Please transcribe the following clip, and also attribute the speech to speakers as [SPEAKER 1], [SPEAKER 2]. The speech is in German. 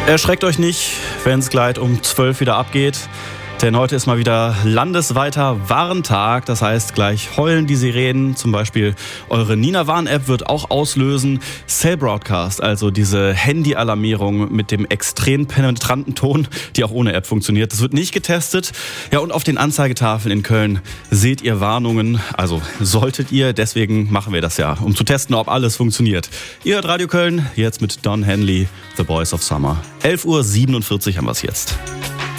[SPEAKER 1] Erschreckt euch nicht, wenn es gleich um 12 wieder abgeht. Denn heute ist mal wieder landesweiter Warntag. Das heißt, gleich heulen die Sirenen. Zum Beispiel eure Nina-Warn-App wird auch auslösen. Cell Broadcast, also diese Handy-Alarmierung mit dem extrem penetranten Ton, die auch ohne App funktioniert. Das wird nicht getestet. Ja, und auf den Anzeigetafeln in Köln seht ihr Warnungen. Also solltet ihr, deswegen machen wir das ja, um zu testen, ob alles funktioniert. Ihr hört Radio Köln, jetzt mit Don Henley, The Boys of Summer. 11:47 Uhr haben wir es jetzt.